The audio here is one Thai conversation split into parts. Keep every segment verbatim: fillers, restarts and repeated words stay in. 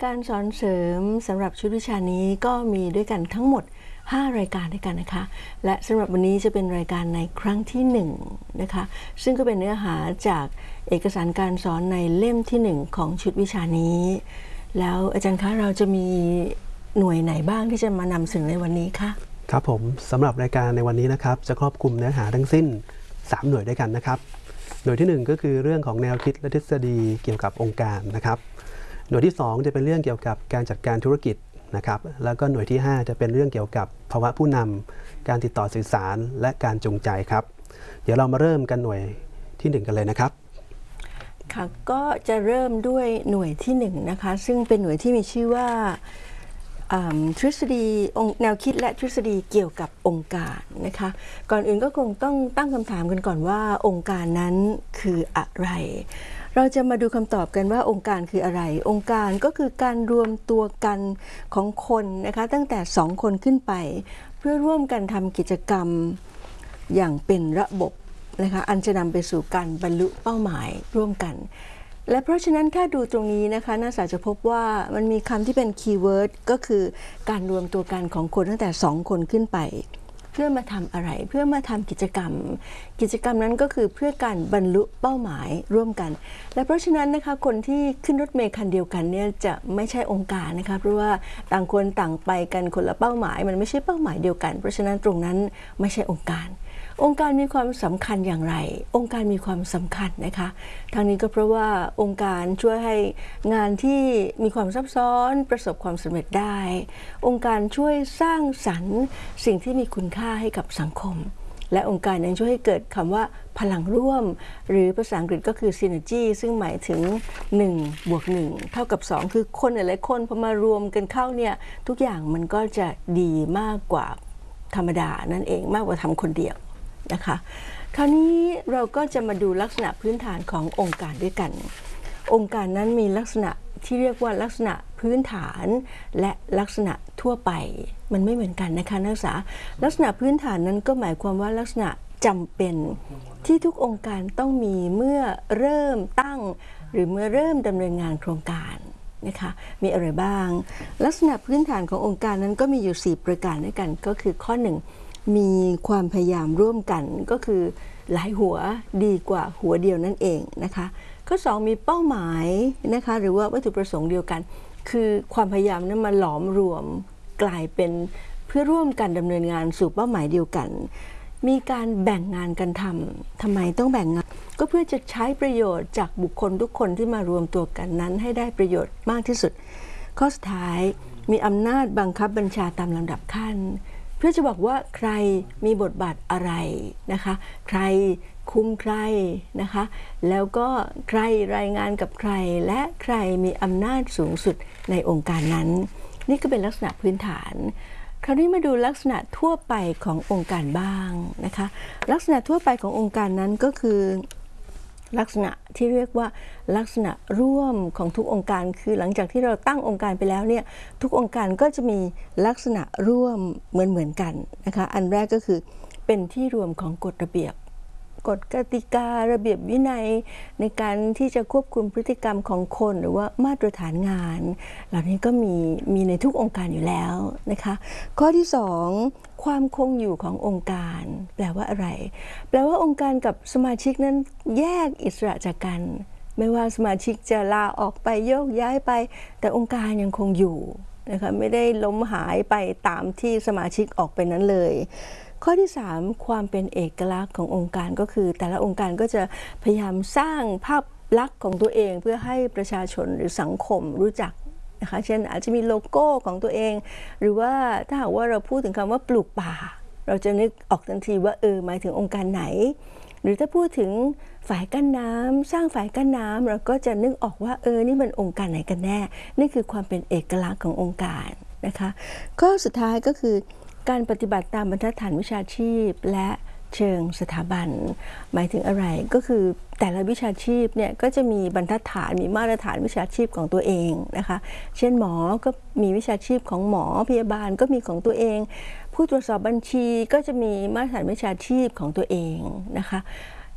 การสอนเสริมสำหรับชุดวิชานี้ก็มีด้วยกันทั้งหมดห้ารายการด้วยกันนะคะและสำหรับวันนี้จะเป็นรายการในครั้งที่หนึ่งนะคะซึ่งก็เป็นเนื้อหาจากเอกสารการสอนในเล่มที่หนึ่งของชุดวิชานี้แล้วอาจารย์คะเราจะมีหน่วยไหนบ้างที่จะมานำเสนอในวันนี้คะครับผมสำหรับรายการในวันนี้นะครับจะครอบคลุมเนื้อหาทั้งสิ้นสามหน่วยด้วยกันนะครับหน่วยที่หนึ่งก็คือเรื่องของแนวคิดและทฤษฎีเกี่ยวกับองค์การนะครับหน่วยที่สองจะเป็นเรื่องเกี่ยวกับการจัดการธุรกิจนะครับแล้วก็หน่วยที่ห้าจะเป็นเรื่องเกี่ยวกับภาวะผู้นำการติดต่อสื่อสารและการจูงใจครับเดี๋ยวเรามาเริ่มกันหน่วยที่หนึ่งกันเลยนะครับค่ะก็จะเริ่มด้วยหน่วยที่หนึ่งนะคะซึ่งเป็นหน่วยที่มีชื่อว่าทฤษฎีแนวคิดและทฤษฎีเกี่ยวกับองค์การนะคะก่อนอื่นก็คงต้องตั้งคำถามกันก่อนว่าองค์การนั้นคืออะไรเราจะมาดูคำตอบกันว่าองค์การคืออะไรองค์การก็คือการรวมตัวกันของคนนะคะตั้งแต่สองคนขึ้นไปเพื่อร่วมกันทำกิจกรรมอย่างเป็นระบบนะคะอันจะนำไปสู่การบรรลุเป้าหมายร่วมกันและเพราะฉะนั้นถ้าดูตรงนี้นะคะน่าจะพบว่ามันมีคำที่เป็นคีย์เวิร์ดก็คือการรวมตัวกันของคนตั้งแต่สองคนขึ้นไปเพื่อมาทำอะไรเพื่อมาทำกิจกรรมกิจกรรมนั้นก็คือเพื่อการบรรลุเป้าหมายร่วมกันและเพราะฉะนั้นนะคะคนที่ขึ้นรถเมล์คันเดียวกันเนี่ยจะไม่ใช่องค์การนะคะเพราะว่าต่างคนต่างไปกันคนละเป้าหมายมันไม่ใช่เป้าหมายเดียวกันเพราะฉะนั้นตรงนั้นไม่ใช่องค์การองค์การมีความสำคัญอย่างไรองค์การมีความสำคัญนะคะทางนี้ก็เพราะว่าองค์การช่วยให้งานที่มีความซับซ้อนประสบความสำเร็จได้องค์การช่วยสร้างสรรค์สิ่งที่มีคุณค่าให้กับสังคมและองค์การยังช่วยให้เกิดคำว่าพลังร่วมหรือภาษาอังกฤษก็คือ synergy ซึ่งหมายถึงหนึ่งบวกหนึ่งเท่ากับสองคือคนหลายๆคนพอมารวมกันเข้าเนี่ยทุกอย่างมันก็จะดีมากกว่าธรรมดานั่นเองมากกว่าทำคนเดียวนะคะคราวนี้เราก็จะมาดูลักษณะพื้นฐานขององค์การด้วยกันองค์การนั้นมีลักษณะที่เรียกว่าลักษณะพื้นฐานและลักษณะทั่วไปมันไม่เหมือนกันนะคะนักศึกษาลักษณะพื้นฐานนั้นก็หมายความว่าลักษณะจำเป็นที่ทุกองค์การต้องมีเมื่อเริ่มตั้งหรือเมื่อเริ่มดำเนินงานโครงการนะคะมีอะไรบ้างลักษณะพื้นฐานขององค์การนั้นก็มีอยู่สี่ประการด้วยกันก็คือข้อหนึ่งมีความพยายามร่วมกันก็คือหลายหัวดีกว่าหัวเดียวนั่นเองนะคะข้อสองมีเป้าหมายนะคะหรือว่าวัตถุประสงค์เดียวกันคือความพยายามนั้นมาหลอมรวมกลายเป็นเพื่อร่วมกันดำเนินงานสู่เป้าหมายเดียวกันมีการแบ่งงานกันทำทำไมต้องแบ่งงานก็เพื่อจะใช้ประโยชน์จากบุคคลทุกคนที่มารวมตัวกันนั้นให้ได้ประโยชน์มากที่สุดข้อสุดท้ายมีอำนาจบังคับบัญชาตามลำดับขั้นเพื่อจะบอกว่าใครมีบทบาทอะไรนะคะใครคุมใครนะคะแล้วก็ใครรายงานกับใครและใครมีอำนาจสูงสุดในองค์การนั้นนี่ก็เป็นลักษณะพื้นฐานคราวนี้มาดูลักษณะทั่วไปขององค์การบ้างนะคะลักษณะทั่วไปขององค์การนั้นก็คือลักษณะที่เรียกว่าลักษณะร่วมของทุกองค์การคือหลังจากที่เราตั้งองค์การไปแล้วเนี่ยทุกองค์การก็จะมีลักษณะร่วมเหมือนเหมือนกันนะคะอันแรกก็คือเป็นที่รวมของกฎระเบียบกฎกติการะเบียบวินัยในการที่จะควบคุมพฤติกรรมของคนหรือว่ามาตรฐานงานเหล่านี้ก็มีมีในทุกองค์การอยู่แล้วนะคะข้อที่สองความคงอยู่ขององค์การแปลว่าอะไรแปลว่าองค์การกับสมาชิกนั้นแยกอิสระจากกันไม่ว่าสมาชิกจะลาออกไปโยกย้ายไปแต่องค์การยังคงอยู่นะคะไม่ได้ล้มหายไปตามที่สมาชิกออกไปนั้นเลยข้อที่สามความเป็นเอกลักษณ์ขององค์การก็คือแต่ละองค์การก็จะพยายามสร้างภาพลักษณ์ของตัวเองเพื่อให้ประชาชนหรือสังคมรู้จักนะคะเช่นอาจจะมีโลโก้ของตัวเองหรือว่าถ้าหากว่าเราพูดถึงคำว่าปลูกป่าเราจะนึกออกทันทีว่าเออหมายถึงองค์การไหนหรือถ้าพูดถึงฝายกั้นน้ำสร้างฝายกั้นน้ำเราก็จะนึกออกว่าเออนี่มันองค์การไหนกันแน่นี่คือความเป็นเอกลักษณ์ขององค์การนะคะข้อสุดท้ายก็คือการปฏิบัติตามบรรทัดฐานวิชาชีพและเชิงสถาบันหมายถึงอะไรก็คือแต่ละวิชาชีพเนี่ยก็จะมีบรรทัดฐานมีมาตรฐานวิชาชีพของตัวเองนะคะเช่นหมอก็มีวิชาชีพของหมอพยาบาลก็มีของตัวเองผู้ตรวจสอบบัญชีก็จะมีมาตรฐานวิชาชีพของตัวเองนะคะ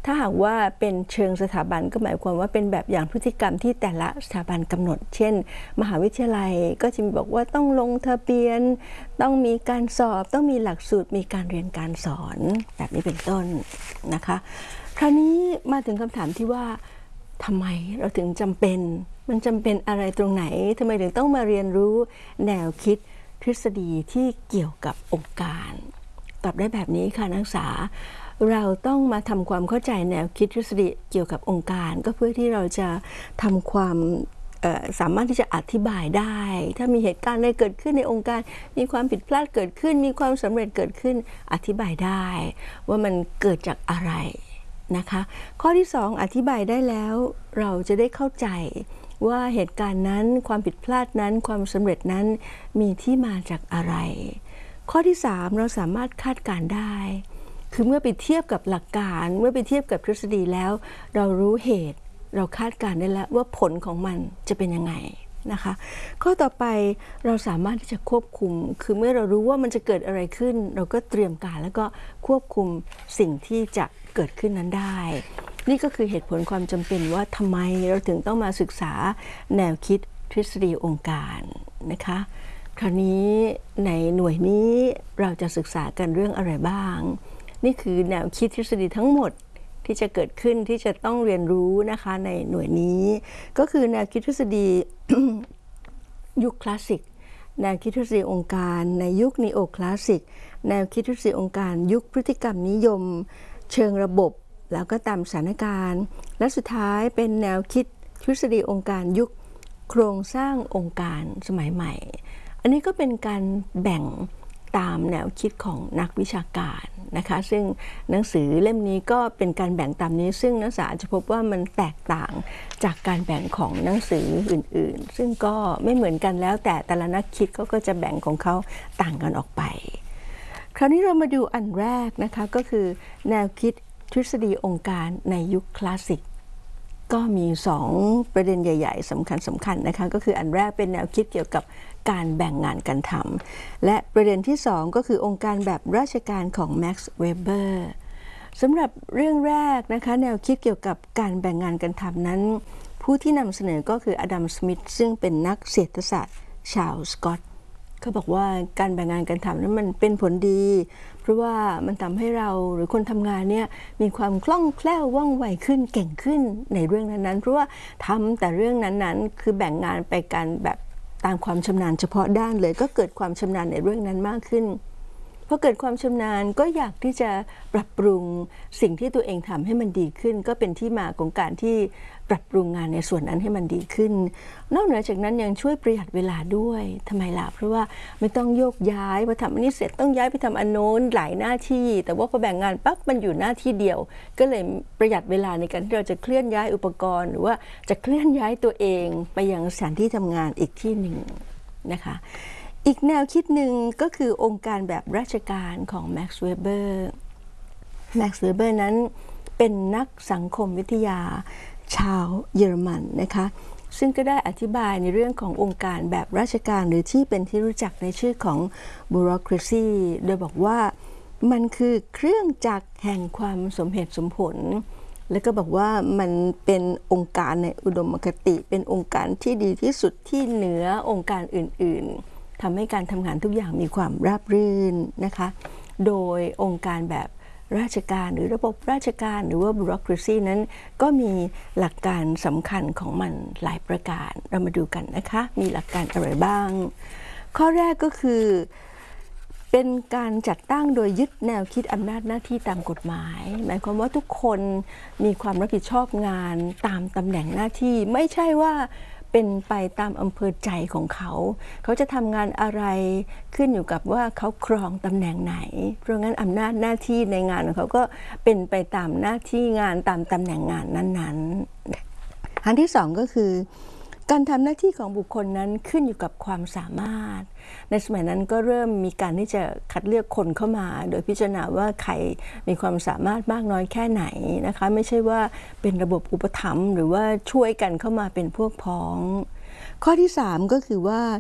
ถ้าหากว่าเป็นเชิงสถาบันก็หมายความว่าเป็นแบบอย่างพฤติกรรมที่แต่ละสถาบันกำหนดเช่นมหาวิทยาลัยก็จะมีบอกว่าต้องลงทะเบียนต้องมีการสอบต้องมีหลักสูตรมีการเรียนการสอนแบบนี้เป็นต้นนะคะคราวนี้มาถึงคำถามที่ว่าทำไมเราถึงจำเป็นมันจำเป็นอะไรตรงไหนทำไมถึงต้องมาเรียนรู้แนวคิดทฤษฎีที่เกี่ยวกับองค์การตอบได้แบบนี้ค่ะนักศึกษาเราต้องมาทำความเข้าใจแนวคิดทฤษฎีเกี่ยวกับองค์การก็เพื่อที่เราจะทำความสามารถที่จะอธิบายได้ถ้ามีเหตุการณ์อะไรเกิดขึ้นในองค์การมีความผิดพลาดเกิดขึ้นมีความสำเร็จเกิดขึ้นอธิบายได้ว่ามันเกิดจากอะไรนะคะข้อที่สองอธิบายได้แล้วเราจะได้เข้าใจว่าเหตุการณ์นั้นความผิดพลาดนั้นความสำเร็จนั้นมีที่มาจากอะไรข้อที่สามเราสามารถคาดการณ์ได้คือเมื่อไปเทียบกับหลักการเมื่อไปเทียบกับทฤษฎีแล้วเรารู้เหตุเราคาดการณ์ได้แล้วว่าผลของมันจะเป็นยังไงนะคะข้อต่อไปเราสามารถที่จะควบคุมคือเมื่อเรารู้ว่ามันจะเกิดอะไรขึ้นเราก็เตรียมการแล้วก็ควบคุมสิ่งที่จะเกิดขึ้นนั้นได้นี่ก็คือเหตุผลความจำเป็นว่าทำไมเราถึงต้องมาศึกษาแนวคิดทฤษฎีองค์การนะคะคราวนี้ในหน่วยนี้เราจะศึกษากันเรื่องอะไรบ้างนี่คือแนวคิดทฤษฎีทั้งหมดที่จะเกิดขึ้นที่จะต้องเรียนรู้นะคะในหน่วยนี้ก็คือแนวคิดทฤษฎี ยุคคลาสสิกแนวคิดทฤษฎีองค์การในยุคนีโอคลาสสิกแนวคิดทฤษฎีองค์การยุคพฤติกรรมนิยมเชิงระบบแล้วก็ตามสถานการณ์และสุดท้ายเป็นแนวคิดทฤษฎีองค์การยุคโครงสร้างองค์การสมัยใหม่อันนี้ก็เป็นการแบ่งตามแนวคิดของนักวิชาการนะคะซึ่งหนังสือเล่มนี้ก็เป็นการแบ่งตามนี้ซึ่งนักศึกษาจะพบว่ามันแตกต่างจากการแบ่งของหนังสืออื่นๆซึ่งก็ไม่เหมือนกันแล้วแต่แต่ละนักคิดเขาก็จะแบ่งของเขาต่างกันออกไปคราวนี้เรามาดูอันแรกนะคะก็คือแนวคิดทฤษฎีองค์การในยุคคลาสสิกก็มีสองประเด็นใหญ่ๆสำคัญสำคัญนะคะก็คืออันแรกเป็นแนวคิดเกี่ยวกับการแบ่งงานกันทำและประเด็นที่สองก็คือองค์การแบบราชการของแม็กซ์เวเบอร์สำหรับเรื่องแรกนะคะแนวคิดเกี่ยวกับการแบ่งงานกันทำนั้นผู้ที่นำเสนอก็คืออดัมสมิธซึ่งเป็นนักเศรษฐศาสตร์ชาวสกอตเขาบอกว่าการแบ่งงานกันทำนั้นมันเป็นผลดีเพราะว่ามันทำให้เราหรือคนทำงานเนี่ยมีความคล่องแคล่วว่องไวขึ้นเก่งขึ้นในเรื่องนั้นๆเพราะว่าทำแต่เรื่องนั้นๆคือแบ่งงานไปกันแบบตามความชำนาญเฉพาะด้านเลยก็เกิดความชำนาญในเรื่องนั้นมากขึ้นพอเกิดความชำนาญก็อยากที่จะปรับปรุงสิ่งที่ตัวเองทำให้มันดีขึ้นก็เป็นที่มาของการที่ปรับปรุงงานในส่วนนั้นให้มันดีขึ้นนอกเหนือจากนั้นยังช่วยประหยัดเวลาด้วยทำไมล่ะเพราะว่าไม่ต้องโยกย้ายพอทำอันนี้เสร็จต้องย้ายไปทำอันโน้นหลายหน้าที่แต่ว่าพอแบ่งงานปั๊บมันอยู่หน้าที่เดียวก็เลยประหยัดเวลาในการที่เราจะเคลื่อนย้ายอุปกรณ์หรือว่าจะเคลื่อนย้ายตัวเองไปยังสถานที่ทำงานอีกที่หนึ่งนะคะอีกแนวคิดหนึ่งก็คือองค์การแบบราชการของแม็กซ์เวเบอร์แม็กซ์เวเบอร์นั้นเป็นนักสังคมวิทยาชาวเยอรมันนะคะซึ่งก็ได้อธิบายในเรื่องขององค์การแบบราชการหรือที่เป็นที่รู้จักในชื่อของ bureaucracy โดยบอกว่ามันคือเครื่องจักรแห่งความสมเหตุสมผลแล้วก็บอกว่ามันเป็นองค์การในอุดมคติเป็นองค์การที่ดีที่สุดที่เหนือองค์การอื่นๆทำให้การทำงานทุกอย่างมีความราบรื่นนะคะโดยองค์การแบบราชการหรือระบบราชการหรือว่า bureaucracy นั้นก็มีหลักการสำคัญของมันหลายประการเรามาดูกันนะคะมีหลักการอะไรบ้างข้อแรกก็คือเป็นการจัดตั้งโดยยึดแนวคิดอำนาจหน้าที่ตามกฎหมายหมายความว่าทุกคนมีความรับผิดชอบงานตามตำแหน่งหน้าที่ไม่ใช่ว่าเป็นไปตามอำเภอใจของเขาเขาจะทำงานอะไรขึ้นอยู่กับว่าเขาครองตำแหน่งไหนเพราะงั้นอำนาจหน้าที่ในงานของเขาก็เป็นไปตามหน้าที่งานตามตำแหน่งงานนั้นๆอันที่สองก็คือการทำหน้าที่ของบุคคลนั้นขึ้นอยู่กับความสามารถในสมัยนั้นก็เริ่มมีการที่จะคัดเลือกคนเข้ามาโดยพิจารณาว่าใครมีความสามารถมากน้อยแค่ไหนนะคะไม่ใช่ว่าเป็นระบบอุปถัมภ์หรือว่าช่วยกันเข้ามาเป็นพวกพ้องข้อที่สามก็คือว่า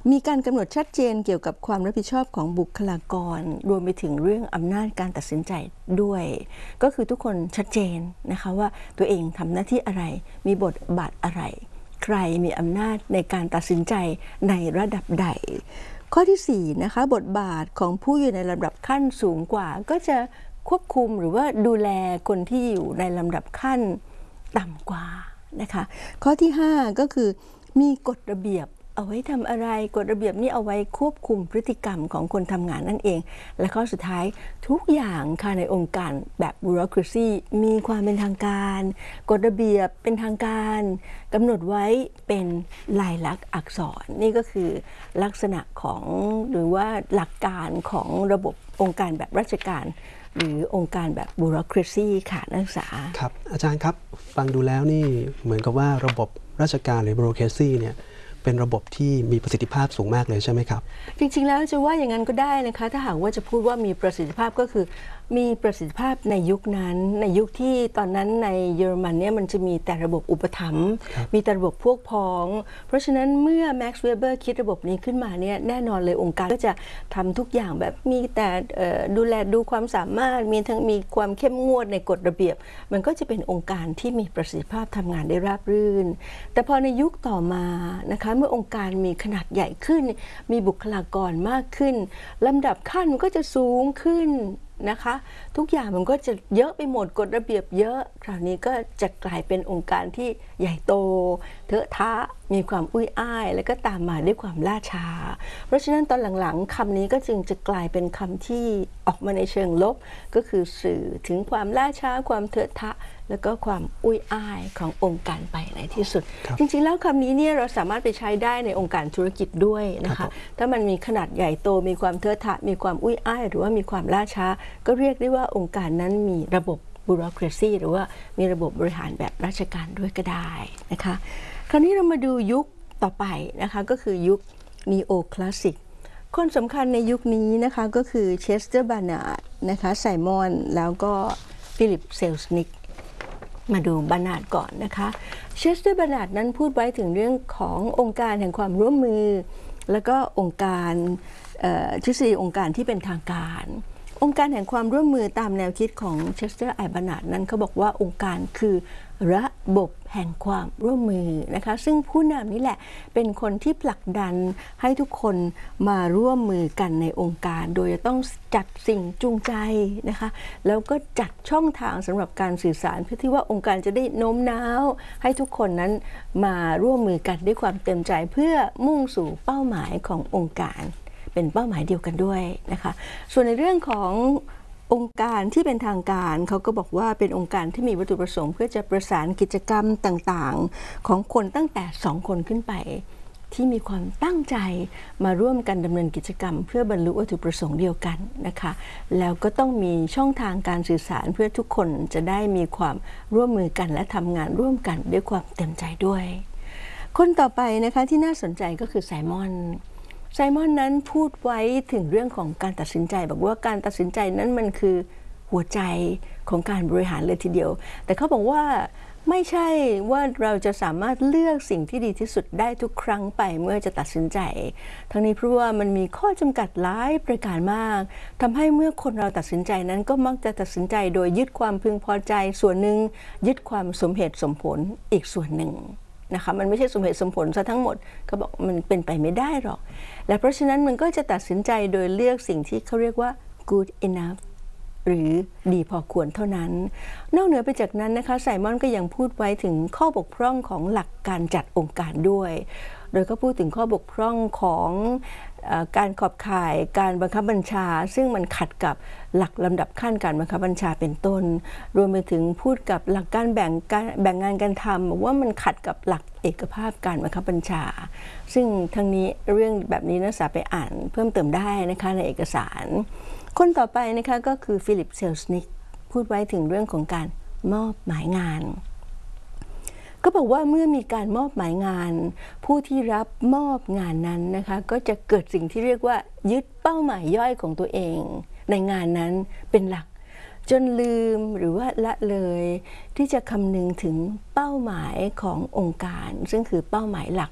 มีการกำหนดชัดเจนเกี่ยวกับความรับผิดชอบของบุคลากรรวมไปถึงเรื่องอำนาจการตัดสินใจด้วยก็คือทุกคนชัดเจนนะคะว่าตัวเองทำหน้าที่อะไรมีบทบาทอะไรใครมีอำนาจในการตัดสินใจในระดับใดข้อที่สี่นะคะบทบาทของผู้อยู่ในลำดับขั้นสูงกว่าก็จะควบคุมหรือว่าดูแลคนที่อยู่ในลำดับขั้นต่ำกว่านะคะข้อที่ห้าก็คือมีกฎระเบียบเอาไว้ทำอะไรกฎระเบียบนี้เอาไว้ควบคุมพฤติกรรมของคนทำงานนั่นเองและข้อสุดท้ายทุกอย่างค่ะในองค์การแบบบูโรคราซีมีความเป็นทางการกฎระเบียบเป็นทางการกำหนดไว้เป็นลายลักษณ์อักษรนี่ก็คือลักษณะของหรือว่าหลักการของระบบองค์การแบบราชการหรือองค์การแบบบูโรคราซีค่ะนักศึกษาครับอาจารย์ครับฟังดูแล้วนี่เหมือนกับว่าระบบราชการหรือบูโรคราซีเนี่ยเป็นระบบที่มีประสิทธิภาพสูงมากเลยใช่ไหมครับจริงๆแล้วจะว่าอย่างนั้นก็ได้นะคะถ้าหากว่าจะพูดว่ามีประสิทธิภาพก็คือมีประสิทธิภาพในยุคนั้นในยุคที่ตอนนั้นในเยอรมันเนี่ยมันจะมีแต่ระบบอุปถัมภ์มีแต่ระบบพวกพ้องเพราะฉะนั้นเมื่อแม็กซ์เวเบอร์คิดระบบนี้ขึ้นมาเนี่ยแน่นอนเลยองค์การก็จะทำทุกอย่างแบบมีแต่ดูแลดูความสามารถมีทั้งมีความเข้มงวดในกฎระเบียบมันก็จะเป็นองค์การที่มีประสิทธิภาพทำงานได้ราบรื่นแต่พอในยุคต่อมานะคะเมื่อองค์การมีขนาดใหญ่ขึ้นมีบุคลากรมากขึ้นลำดับขั้นมันก็จะสูงขึ้นนะคะทุกอย่างมันก็จะเยอะไปหมดกฎระเบียบเยอะคราวนี้ก็จะกลายเป็นองค์การที่ใหญ่โตเถอะทะมีความอุ้ยอ้ายแล้วก็ตามมาด้วยความล่าช้าเพราะฉะนั้นตอนหลังๆคำนี้ก็จึงจะกลายเป็นคำที่ออกมาในเชิงลบก็คือสื่อถึงความล่าช้าความเถอะทะแล้วก็ความอุ้ยอ้ายขององค์การไปในที่สุดจริงๆแล้วคำนี้เนี่ยเราสามารถไปใช้ได้ในองค์การธุรกิจด้วยนะคะถ้ามันมีขนาดใหญ่โตมีความเถอะทะมีความอุ้ยอ้ายหรือว่ามีความล่าช้าก็เรียกได้ว่าองค์การนั้นมีระบบบูโรคราซีหรือว่ามีระบบบริหารแบบราชการด้วยก็ได้นะคะคราวนี้เรามาดูยุคต่อไปนะคะก็คือยุคนีโอคลาสสิกคนสำคัญในยุคนี้นะคะก็คือเชสเตอร์บานาร์ดนะคะไซมอนแล้วก็ฟิลิปเซลสนิกมาดูบานาร์ดก่อนนะคะเชสเตอร์บานาร์ดนั้นพูดไว้ถึงเรื่องขององค์การแห่งความร่วมมือแล้วก็องค์การทฤษฎีองค์การที่เป็นทางการองค์การแห่งความร่วมมือตามแนวคิดของเชสเตอร์ไอบานาร์ดนั้นเขาบอกว่าองค์การคือระบบแห่งความร่วมมือนะคะซึ่งผู้นำนี่แหละเป็นคนที่ผลักดันให้ทุกคนมาร่วมมือกันในองค์การโดยจะต้องจัดสิ่งจูงใจนะคะแล้วก็จัดช่องทางสำหรับการสื่อสารเพื่อที่ว่าองค์การจะได้โน้มน้าวให้ทุกคนนั้นมาร่วมมือกันด้วยความเต็มใจเพื่อมุ่งสู่เป้าหมายขององค์การเป็นเป้าหมายเดียวกันด้วยนะคะส่วนในเรื่องขององค์การที่เป็นทางการเขาก็บอกว่าเป็นองค์การที่มีวัตถุประสงค์เพื่อจะประสานกิจกรรมต่างๆของคนตั้งแต่สองคนขึ้นไปที่มีความตั้งใจมาร่วมกันดำเนินกิจกรรมเพื่อบรรลุวัตถุประสงค์เดียวกันนะคะแล้วก็ต้องมีช่องทางการสื่อสารเพื่อทุกคนจะได้มีความร่วมมือกันและทำงานร่วมกันด้วยความเต็มใจด้วยคนต่อไปนะคะที่น่าสนใจก็คือไซมอนไซมอนนั้นพูดไว้ถึงเรื่องของการตัดสินใจบอกว่าการตัดสินใจนั้นมันคือหัวใจของการบริหารเลยทีเดียวแต่เขาบอกว่าไม่ใช่ว่าเราจะสามารถเลือกสิ่งที่ดีที่สุดได้ทุกครั้งไปเมื่อจะตัดสินใจทั้งนี้เพราะว่ามันมีข้อจำกัดหลายประการมากทำให้เมื่อคนเราตัดสินใจนั้นก็มักจะตัดสินใจโดยยึดความพึงพอใจส่วนหนึ่งยึดความสมเหตุสมผลอีกส่วนหนึ่งนะคะมันไม่ใช่สมเหตุสมผลซะทั้งหมดเขาบอกมันเป็นไปไม่ได้หรอกและเพราะฉะนั้นมันก็จะตัดสินใจโดยเลือกสิ่งที่เขาเรียกว่า good enough หรือดีพอควรเท่านั้นนอกเหนือไปจากนั้นนะคะไซมอนก็ยังพูดไว้ถึงข้อบกพร่องของหลักการจัดองค์การด้วยโดยก็พูดถึงข้อบกพร่องของการขอบข่ายการบังคับบัญชาซึ่งมันขัดกับหลักลำดับขั้นการบังคับบัญชาเป็นต้นรวมไปถึงพูดกับหลักการแบ่งการแบ่งงานการทำบอกว่ามันขัดกับหลักเอกภาพการบังคับบัญชาซึ่งทั้งนี้เรื่องแบบนี้นักศึกษาไปอ่านเพิ่มเติมได้นะคะในเอกสารคนต่อไปนะคะก็คือฟิลิปเซลสนิกพูดไว้ถึงเรื่องของการมอบหมายงานก็บอกว่าเมื่อมีการมอบหมายงานผู้ที่รับมอบงานนั้นนะคะก็จะเกิดสิ่งที่เรียกว่ายึดเป้าหมายย่อยของตัวเองในงานนั้นเป็นหลักจนลืมหรือว่าละเลยที่จะคำนึงถึงเป้าหมายขององค์การซึ่งคือเป้าหมายหลัก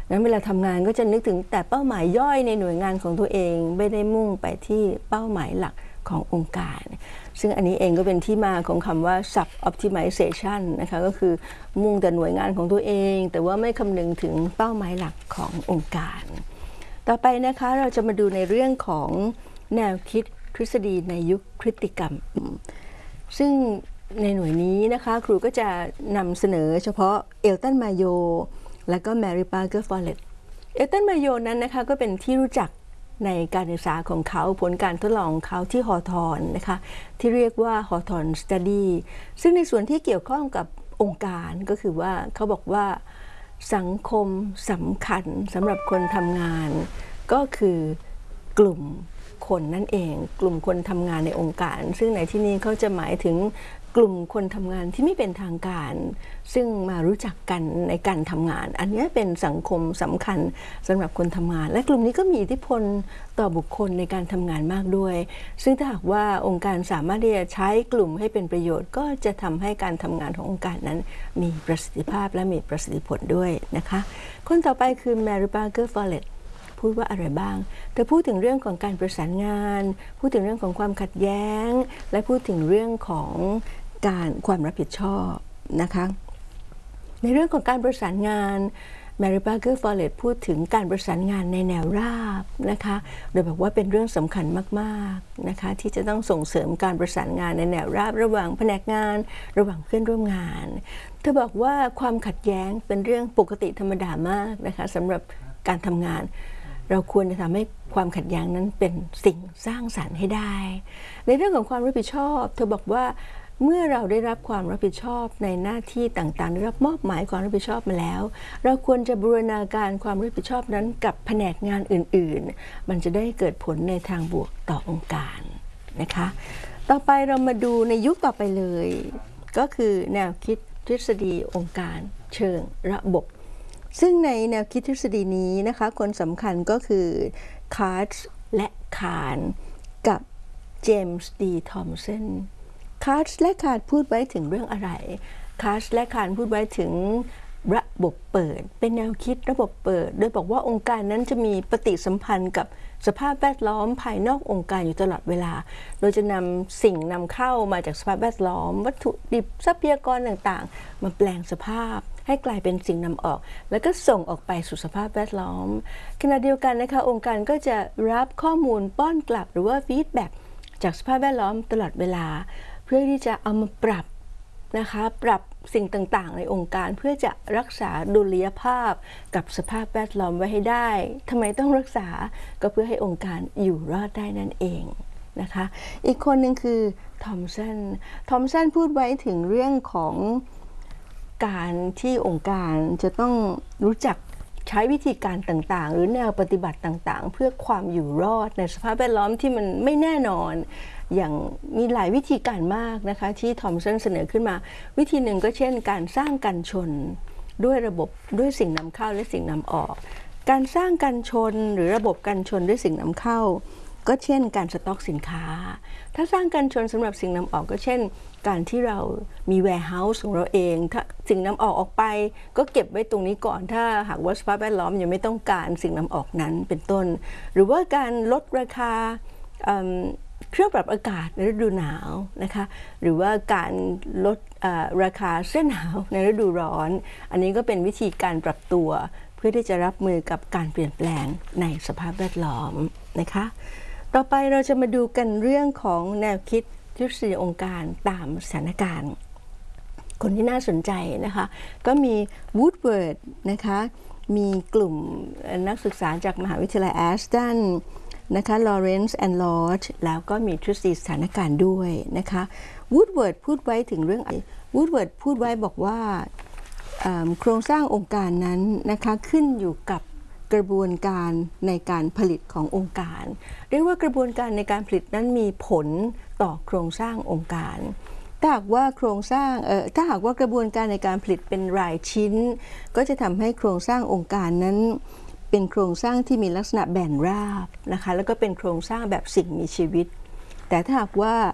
นั้นเวลาทำงานก็จะนึกถึงแต่เป้าหมายย่อยในหน่วยงานของตัวเองไม่ได้มุ่งไปที่เป้าหมายหลักขององค์การซึ่งอันนี้เองก็เป็นที่มาของคำว่า sub optimization นะคะก็คือมุ่งแต่หน่วยงานของตัวเองแต่ว่าไม่คำนึงถึงเป้าหมายหลักขององค์การต่อไปนะคะเราจะมาดูในเรื่องของแนวคิดทฤษฎีในยุคพฤติกรรมซึ่งในหน่วยนี้นะคะครูก็จะนำเสนอเฉพาะเอลตันมาโยและก็แมรี่ปาร์เกอร์ฟอลเลตเอลตันมาโยนั้นนะคะก็เป็นที่รู้จักในการศึกษาของเขาผลการทดลองของเขาที่ฮอทอนนะคะที่เรียกว่าฮอทอนสตัดดี้ซึ่งในส่วนที่เกี่ยวข้องกับองค์การก็คือว่าเขาบอกว่าสังคมสำคัญสำหรับคนทำงานก็คือกลุ่มคนนั่นเองกลุ่มคนทำงานในองค์การซึ่งในที่นี้เขาจะหมายถึงกลุ่มคนทำงานที่ไม่เป็นทางการซึ่งมารู้จักกันในการทำงานอันนี้เป็นสังคมสำคัญสำหรับคนทำงานและกลุ่มนี้ก็มีอิทธิพลต่อบุคคลในการทำงานมากด้วยซึ่งถ้าหากว่าองค์การสามารถที่จะใช้กลุ่มให้เป็นประโยชน์ก็จะทำให้การทำงานขององค์การนั้นมีประสิทธิภาพและมีประสิทธิผลด้วยนะคะคนต่อไปคือแมรี่ปาร์เกอร์ฟอลเลตพูดว่าอะไรบ้างเธอพูดถึงเรื่องของการประสานงานพูดถึงเรื่องของความขัดแย้งและพูดถึงเรื่องของการความรับผิดชอบนะคะในเรื่องของการประสานงานแมรี่ปาร์เกอร์ฟอลเลตพูดถึงการประสานงานในแนวราบนะคะโดยบอกว่าเป็นเรื่องสำคัญมากๆนะคะที่จะต้องส่งเสริมการประสานงานในแนวราบระหว่างแผนกงานระหว่างเพื่อนร่วมงานเธอบอกว่าความขัดแย้งเป็นเรื่องปกติธรรมดามากนะคะสำหรับการทำงานเราควรจะทำให้ความขัดแย้งนั้นเป็นสิ่งสร้างสรรค์ให้ได้ในเรื่องของความรับผิดชอบเธอบอกว่าเมื่อเราได้รับความรับผิดชอบในหน้าที่ต่างๆได้รับมอบหมายความรับผิดชอบมาแล้วเราควรจะบูรณาการความรับผิดชอบนั้นกับแผนกงานอื่นๆมันจะได้เกิดผลในทางบวกต่อองค์การนะคะต่อไปเรามาดูในยุคต่อไปเลยก็คือแนวคิดทฤษฎีองค์การเชิงระบบซึ่งในแนวคิดทฤษฎีนี้นะคะคนสำคัญก็คือคาร์ชและคาร์นกับเจมส์ดีทอมสันคาร์ชและคาร์นพูดไว้ถึงเรื่องอะไรคาร์ชและคาร์นพูดไว้ถึงระบบเปิดเป็นแนวคิดระบบเปิดโดยบอกว่าองค์การนั้นจะมีปฏิสัมพันธ์กับสภาพแวดล้อมภายนอกองค์การอยู่ตลอดเวลาโดยจะนำสิ่งนำเข้ามาจากสภาพแวดล้อมวัตถุดิบทรัพยากรต่างๆมาแปลงสภาพให้กลายเป็นสิ่งนำออกแล้วก็ส่งออกไปสู่สภาพแวดล้อมขณะเดียวกันนะคะองค์การก็จะรับข้อมูลป้อนกลับหรือว่าฟีดแบ็กจากสภาพแวดล้อมตลอดเวลาเพื่อที่จะเอามาปรับนะคะปรับสิ่งต่างๆในองค์การเพื่อจะรักษาดุลยภาพกับสภาพแวดล้อมไว้ให้ได้ทำไมต้องรักษาก็เพื่อให้องค์การอยู่รอดได้นั่นเองนะคะอีกคนหนึ่งคือทอมสันทอมสันพูดไว้ถึงเรื่องของการที่องค์การจะต้องรู้จักใช้วิธีการต่างๆหรือแนวปฏิบัติต่างๆเพื่อความอยู่รอดในสภาพแวดล้อมที่มันไม่แน่นอนอย่างมีหลายวิธีการมากนะคะที่ทอมสันเสนอขึ้นมาวิธีหนึ่งก็เช่นการสร้างกันชนด้วยระบบด้วยสิ่งนำเข้าและสิ่งนำออกการสร้างกันชนหรือระบบกันชนด้วยสิ่งนำเข้าก็เช่นการสต็อกสินค้าถ้าสร้างกันชนสำหรับสิ่งนำออกก็เช่นการที่เรามี warehouse ของเราเองถ้าสิ่งนำออกออกไปก็เก็บไว้ตรงนี้ก่อนถ้าหากว่าสภาพแวดล้อมยังไม่ต้องการสิ่งนำออกนั้นเป็นต้นหรือว่าการลดราคาเครื่องปรับอากาศในฤดูหนาวนะคะหรือว่าการลดราคาเสื้อหนาวในฤดูร้อนอันนี้ก็เป็นวิธีการปรับตัวเพื่อที่จะรับมือกับการเปลี่ยนแปลงในสภาพแวดล้อมนะคะต่อไปเราจะมาดูกันเรื่องของแนวคิดทฤษฎีองค์การตามสถานการณ์คนที่น่าสนใจนะคะก็มีวูดเวิร์ดนะคะมีกลุ่มนักศึกษาจากมหาวิทยาลัยแอสตันนะคะลอเรนซ์แอนด์ลอดแล้วก็มีทฤษฎีสถานการณ์ด้วยนะคะวูดเวิร์ดพูดไว้ถึงเรื่องวูดเวิร์ดพูดไว้บอกว่าโครงสร้างองค์การนั้นนะคะขึ้นอยู่กับกระบวนการในการผลิตขององค์การเรียกว่ากระบวนการในการผลิตนั้นมีผลต่อโครงสร้างองค์การถ้าหากว่าโครงสร้างเอ่อถ้าหากว่ากระบวนการในการผลิตเป็นรายชิ้นก็จะทำให้โครงสร้างองค์การนั้นเป็นโครงสร้างที่มีลักษณะแบนราบนะคะแล้วก็เป็นโครงสร้างแบบสิ่งมีชีวิตแต่ถ้าหากว่า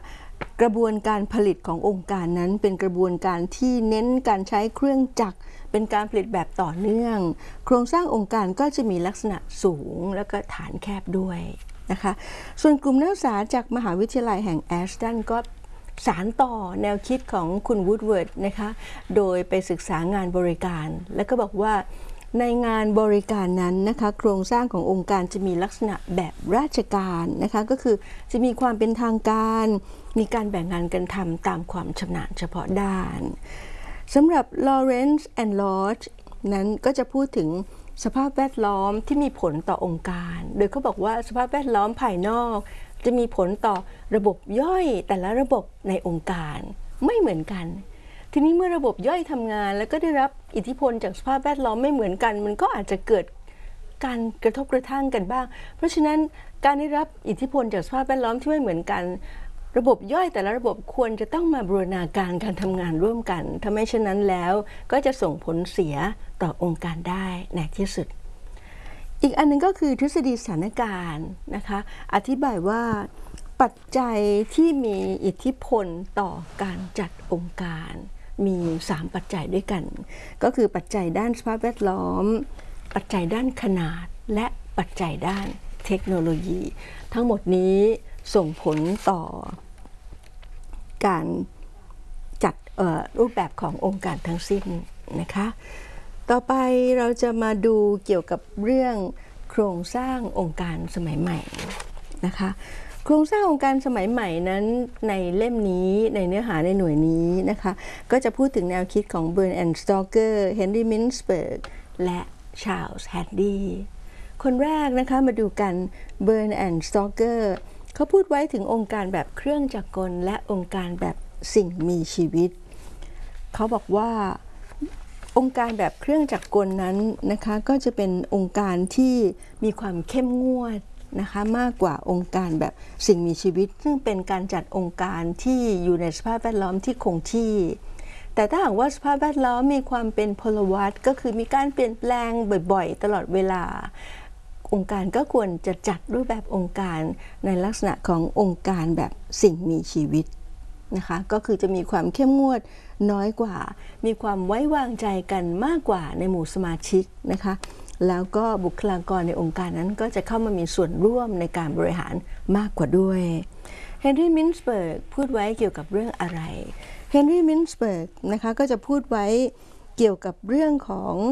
กระบวนการผลิตขององค์การนั้นเป็นกระบวนการที่เน้นการใช้เครื่องจักรเป็นการผลิตแบบต่อเนื่องโครงสร้างองค์การก็จะมีลักษณะสูงแล้วก็ฐานแคบด้วยนะคะส่วนกลุ่มนักศึกษาจากมหาวิทยาลัยแห่งแอชตันก็สานต่อแนวคิดของคุณวูดเวิร์ดนะคะโดยไปศึกษางานบริการแล้วก็บอกว่าในงานบริการนั้นนะคะโครงสร้างขององค์การจะมีลักษณะแบบราชการนะคะก็คือจะมีความเป็นทางการมีการแบ่งงานกันทำตามความชำนาญเฉพาะด้านสำหรับ Lawrence and Lodge นั้นก็จะพูดถึงสภาพแวดล้อมที่มีผลต่อองค์การโดยเขาบอกว่าสภาพแวดล้อมภายนอกจะมีผลต่อระบบย่อยแต่ละระบบในองค์การไม่เหมือนกันทีนี้เมื่อระบบย่อยทำงานแล้วก็ได้รับอิทธิพลจากสภาพแวดล้อมไม่เหมือนกันมันก็อาจจะเกิดการกระทบกระทั่งกันบ้างเพราะฉะนั้นการได้รับอิทธิพลจากสภาพแวดล้อมที่ไม่เหมือนกันระบบย่อยแต่ละระบบควรจะต้องมาบูรณาการการทำงานร่วมกันถ้าไม่เช่นนั้นแล้วก็จะส่งผลเสียต่อองค์การได้ในที่สุดอีกอันนึงก็คือทฤษฎีสถานการณ์นะคะอธิบายว่าปัจจัยที่มีอิทธิพลต่อการจัดองค์การมีสามปัจจัยด้วยกันก็คือปัจจัยด้านสภาพแวดล้อมปัจจัยด้านขนาดและปัจจัยด้านเทคโนโลยีทั้งหมดนี้ส่งผลต่อการจัดรูปแบบขององค์การทั้งสิ้นนะคะต่อไปเราจะมาดูเกี่ยวกับเรื่องโครงสร้างองค์การสมัยใหม่นะคะโครงสร้างองค์การสมัยใหม่นั้นในเล่มนี้ในเนื้อหาในหน่วยนี้นะคะก็จะพูดถึงแนวคิดของเบิร์นแอนด์สโตเกอร์เฮนรี่มินส์เบิร์กและชาร์ลส์แฮดดีคนแรกนะคะมาดูกันเบิร์นแอนด์สโตเกอร์เขาพูดไว้ถึงองค์การแบบเครื่องจักรกลและองค์การแบบสิ่งมีชีวิตเขาบอกว่าองค์การแบบเครื่องจักรกลนั้นนะคะก็จะเป็นองค์การที่มีความเข้มงวดนะคะมากกว่าองค์การแบบสิ่งมีชีวิตซึ่งเป็นการจัดองค์การที่อยู่ในสภาพแวดล้อมที่คงที่แต่ถ้าหากว่าสภาพแวดล้อมมีความเป็นพลวัตก็คือมีการเปลี่ยนแปลงบ่อยๆตลอดเวลาองค์การก็ควรจะจัดรูปแบบองค์การในลักษณะขององค์การแบบสิ่งมีชีวิตนะคะก็คือจะมีความเข้มงวดน้อยกว่ามีความไว้วางใจกันมากกว่าในหมู่สมาชิกนะคะแล้วก็บุคลากรในองค์การนั้นก็จะเข้ามามีส่วนร่วมในการบริหารมากกว่าด้วยเฮนรี่มินส์เบิร์กพูดไว้เกี่ยวกับเรื่องอะไรเฮนรี่มินส์เบิร์กนะคะก็จะพูดไว้เกี่ยวกับเรื่องของ